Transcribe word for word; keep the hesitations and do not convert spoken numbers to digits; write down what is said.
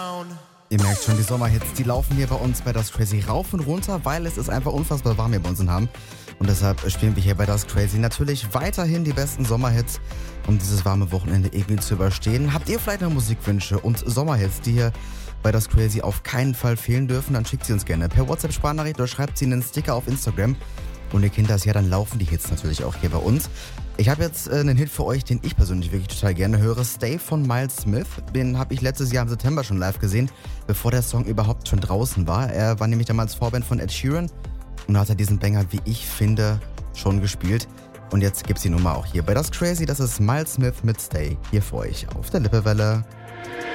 Ihr merkt schon, die Sommerhits, die laufen hier bei uns bei Das Crazy rauf und runter, weil es ist einfach unfassbar warm hier bei uns in Hamm. Und deshalb spielen wir hier bei Das Crazy natürlich weiterhin die besten Sommerhits, um dieses warme Wochenende irgendwie zu überstehen. Habt ihr vielleicht noch Musikwünsche und Sommerhits, die hier bei Das Crazy auf keinen Fall fehlen dürfen, dann schickt sie uns gerne per WhatsApp-Sprachnachricht oder schreibt sie in einen Sticker auf Instagram. Und ihr kennt das ja, dann laufen die Hits natürlich auch hier bei uns. Ich habe jetzt äh, einen Hit für euch, den ich persönlich wirklich total gerne höre. Stay von Miles Smith. Den habe ich letztes Jahr im September schon live gesehen, bevor der Song überhaupt schon draußen war. Er war nämlich damals Vorband von Ed Sheeran und hat er diesen Banger, wie ich finde, schon gespielt. Und jetzt gibt's die Nummer auch hier bei Das Crazy. Das ist Miles Smith mit Stay hier für euch auf der Lippewelle.